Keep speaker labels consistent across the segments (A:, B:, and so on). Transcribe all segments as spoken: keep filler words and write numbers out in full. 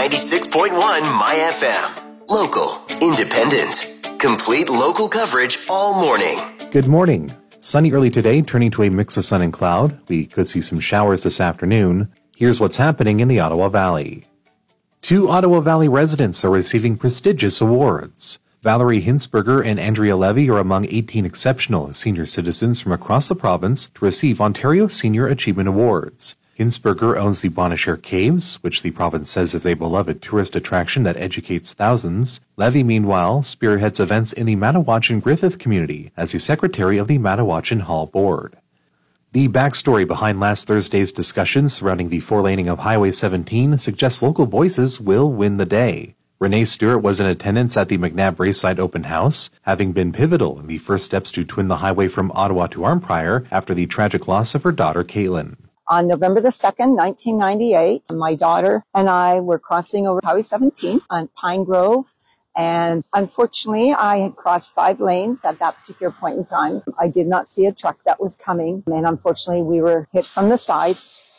A: ninety-six point one My F M. Local, independent, complete local coverage all morning.
B: Good morning. Sunny early today, turning to a mix of sun and cloud. We could see some showers this afternoon. Here's what's happening in the Ottawa Valley. Two Ottawa Valley residents are receiving prestigious awards. Valerie Hinsberger and Andrea Levy are among eighteen exceptional senior citizens from across the province to receive Ontario Senior Achievement Awards. Hinsberger owns the Bonashare Caves, which the province says is a beloved tourist attraction that educates thousands. Levy, meanwhile, spearheads events in the Mattawatchin-Griffith community as the secretary of the Mattawatchin Hall Board. The backstory behind last Thursday's discussions surrounding the four-laning of Highway seventeen suggests local voices will win the day. Renee Stewart was in attendance at the McNabb Braeside Open House, having been pivotal in the first steps to twin the highway from Ottawa to Arnprior after the tragic loss of her daughter, Caitlin.
C: On November the second, nineteen ninety-eight, my daughter and I were crossing over Highway seventeen on Pine Grove. And unfortunately, I had crossed five lanes at that particular point in time. I did not see a truck that was coming. And unfortunately, we were hit from the side.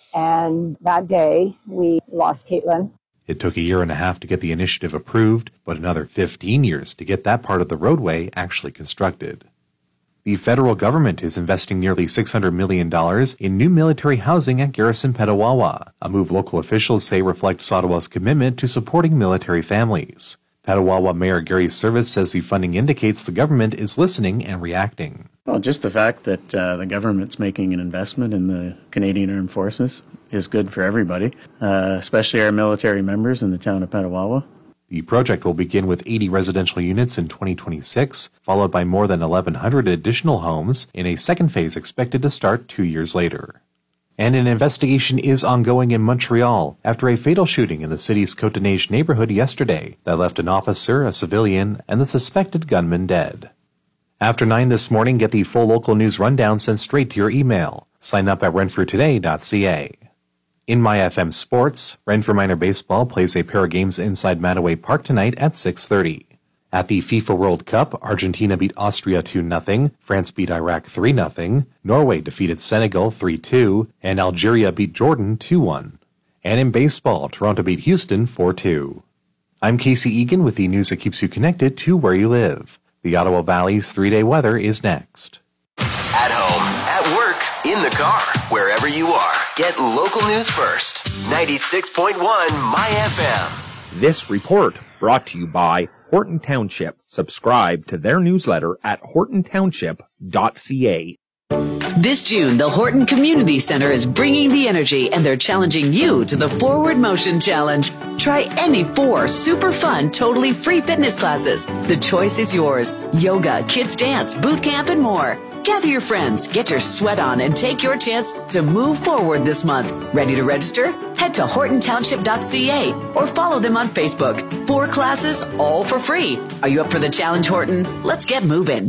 C: And that day, we lost Caitlin.
B: It took a year and a half to get the initiative approved, but another fifteen years to get that part of the roadway actually constructed. The federal government is investing nearly six hundred million dollars in new military housing at Garrison Petawawa, a move local officials say reflects Ottawa's commitment to supporting military families. Petawawa Mayor Gary Service says the funding indicates the government is listening and reacting.
D: Well, just the fact that uh, the government's making an investment in the Canadian Armed Forces is good for everybody, uh, especially our military members in the town of Petawawa.
B: The project will begin with eighty residential units in twenty twenty-six, followed by more than eleven hundred additional homes in a second phase expected to start two years later. And an investigation is ongoing in Montreal after a fatal shooting in the city's Côte-des-Neiges neighborhood yesterday that left an officer, a civilian, and the suspected gunman dead. After nine this morning, get the full local news rundown sent straight to your email. Sign up at renfrew today dot c a. In My F M Sports, Renfrew Minor Baseball plays a pair of games inside Mattaway Park tonight at six thirty. At the FIFA World Cup, Argentina beat Austria two nothing, France beat Iraq three nothing, Norway defeated Senegal three two, and Algeria beat Jordan two one. And in baseball, Toronto beat Houston four two. I'm Casey Egan with the news that keeps you connected to where you live. The Ottawa Valley's three-day weather is next.
A: At home, at work, in the car, wherever you are, get local news first. ninety-six point one My F M.
E: This report brought to you by Horton Township. Subscribe to their newsletter at horton township dot c a.
F: This June, the Horton Community Center is bringing the energy, and they're challenging you to the Forward Motion Challenge. Try any four super fun, totally free fitness classes. The choice is yours. Yoga, kids dance, boot camp, and more. Gather your friends, get your sweat on, and take your chance to move forward this month. Ready to register? Head to horton township dot c a or follow them on Facebook. Four classes, all for free. Are you up for the challenge, Horton? Let's get moving.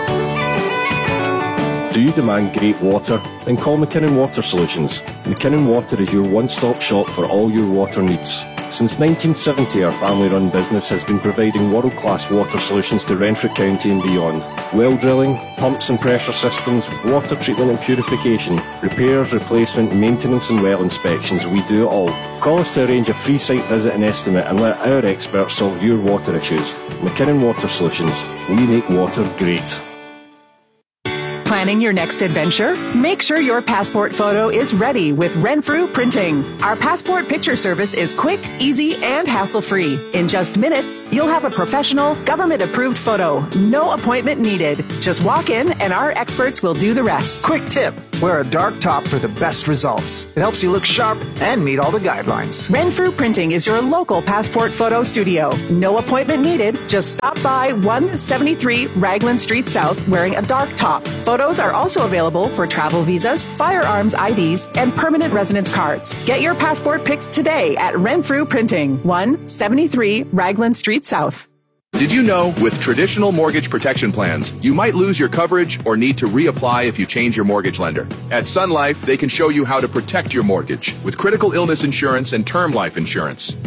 G: Do you demand great water? Then call McKinnon Water Solutions. McKinnon Water is your one-stop shop for all your water needs. Since nineteen seventy, our family-run business has been providing world-class water solutions to Renfrew County and beyond. Well drilling, pumps and pressure systems, water treatment and purification, repairs, replacement, maintenance and well inspections, we do it all. Call us to arrange a free site visit and estimate and let our experts solve your water issues. McKinnon Water Solutions. We make water great.
H: Planning your next adventure? Make sure your passport photo is ready with Renfrew Printing. Our passport picture service is quick, easy, and hassle-free. In just minutes, you'll have a professional, government-approved photo. No appointment needed. Just walk in and our experts will do the rest.
I: Quick tip, wear a dark top for the best results. It helps you look sharp and meet all the guidelines.
H: Renfrew Printing is your local passport photo studio. No appointment needed. Just stop by one seventy-three Raglan Street South wearing a dark top. Photos are also available for travel visas, firearms I Ds, and permanent residence cards. Get your passport pics today at Renfrew Printing, one seventy-three Raglan Street South.
J: Did you know with traditional mortgage protection plans, you might lose your coverage or need to reapply if you change your mortgage lender? At Sun Life, they can show you how to protect your mortgage with critical illness insurance and term life insurance.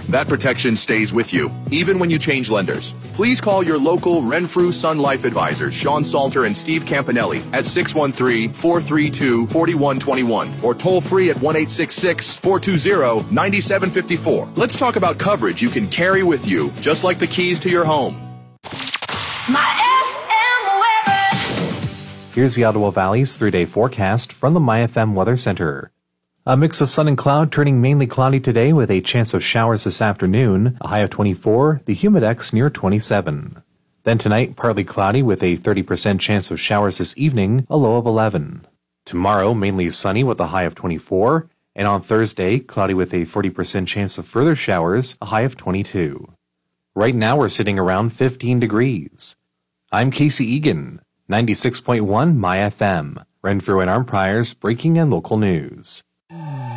J: That protection stays with you, even when you change lenders. Please call your local Renfrew Sun Life advisors, Sean Salter and Steve Campanelli, at six one three, four three two, four one two one or toll free at one eight six six, four two zero, nine seven five four. Let's talk about coverage you can carry with you, just like the keys to your home.
A: My F M weather.
B: Here's the Ottawa Valley's three-day forecast from the My F M Weather Center. A mix of sun and cloud, turning mainly cloudy today with a chance of showers this afternoon, a high of twenty-four, the humidex near twenty-seven. Then tonight, partly cloudy with a thirty percent chance of showers this evening, a low of eleven. Tomorrow, mainly sunny with a high of twenty-four, and on Thursday, cloudy with a forty percent chance of further showers, a high of twenty-two. Right now, we're sitting around fifteen degrees. I'm Casey Egan, ninety-six point one My F M, Renfrew and Arnprior's breaking and local news.